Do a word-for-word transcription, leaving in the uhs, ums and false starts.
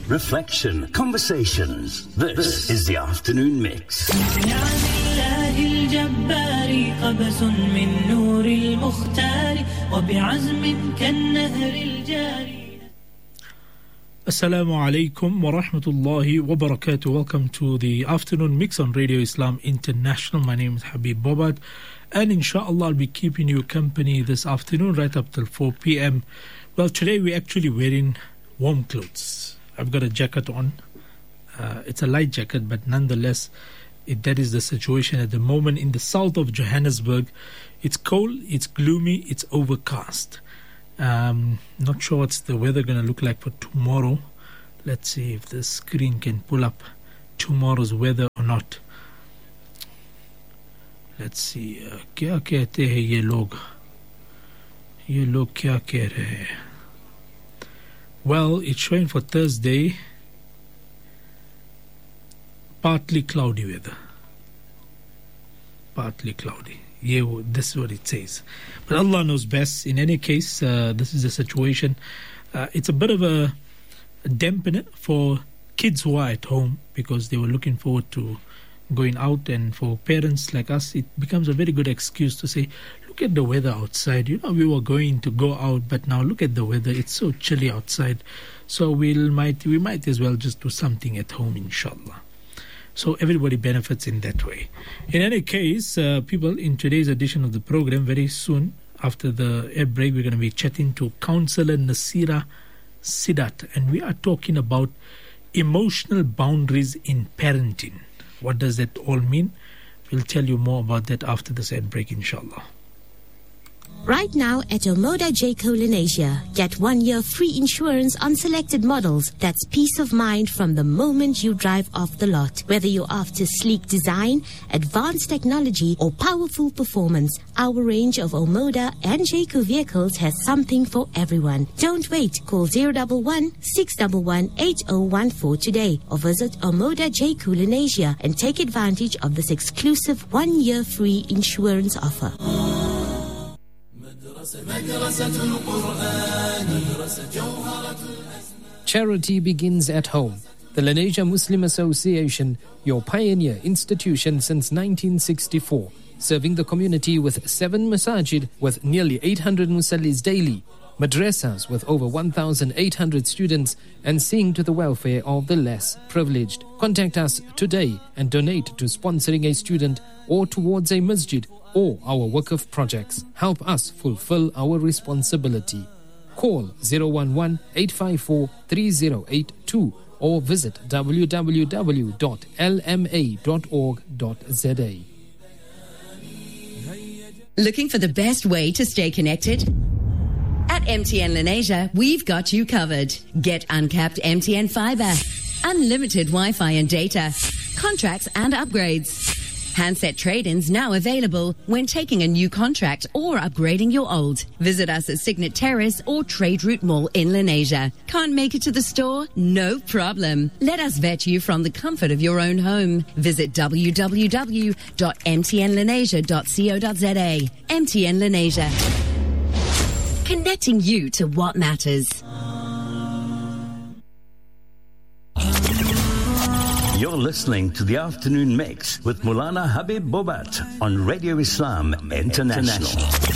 reflection, conversations. This is the Afternoon Mix. Assalamu alaikum wa rahmatullahi wa barakatuh. Welcome to the Afternoon Mix on Radio Islam International. My name is Habib Bobat, and inshallah I'll be keeping you company this afternoon right up till four p.m. Well, today we're actually wearing warm clothes. I've got a jacket on. Uh, it's a light jacket, but nonetheless, it, that is the situation at the moment in the south of Johannesburg. It's cold, it's gloomy, it's overcast. Um, not sure what's the weather going to look like for tomorrow. Let's see if the screen can pull up tomorrow's weather or not. Let's see. Kya kehte hai ye log? Ye log kya keh rahe hai? Well, it's showing for Thursday partly cloudy weather. Partly cloudy. Yeah, this is what it says. But Allah knows best. In any case, uh, this is the situation. Uh, it's a bit of a, a dampener for kids who are at home because they were looking forward to going out, and for parents like us, it becomes a very good excuse to say, look at the weather outside. You know, we were going to go out, but now look at the weather. It's so chilly outside. So we'll might we might as well just do something at home, inshallah. So everybody benefits in that way. In any case, uh, people, in today's edition of the program, very soon after the air break, we're going to be chatting to Counsellor Nasira Sidat, and we are talking about emotional boundaries in parenting. What does that all mean? We'll tell you more about that after this ad break, inshallah. Right now at Omoda Jayco Lenasia, get one year free insurance on selected models. That's peace of mind from the moment you drive off the lot. Whether you're after sleek design, advanced technology, or powerful performance, our range of Omoda and Jayco vehicles has something for everyone. Don't wait. Call zero one one, six one one, eight zero one four today or visit Omoda Jayco Lenasia and take advantage of this exclusive one year free insurance offer. Charity begins at home. The Lenasia Muslim Association, your pioneer institution since nineteen sixty-four, serving the community with seven masajid with nearly eight hundred musallis daily, madrasas with over one thousand eight hundred students, and seeing to the welfare of the less privileged. Contact us today and donate to sponsoring a student or towards a masjid or our Waqf projects. Help us fulfill our responsibility. Call zero one one, eight five four, three zero eight two or visit w w w dot l m a dot org dot z a. Looking for the best way to stay connected? At M T N Lenasia, we've got you covered. Get uncapped M T N fiber, unlimited Wi-Fi and data, contracts and upgrades. Handset trade-ins now available when taking a new contract or upgrading your old. Visit us at Signet Terrace or Trade Route Mall in Lenasia. Can't make it to the store? No problem. Let us vet you from the comfort of your own home. Visit w w w dot m t n lenasia dot co dot z a. M T N Lenasia. Connecting you to what matters. You're listening to the Afternoon Mix with Maulana Habib Bobat on Radio Islam International.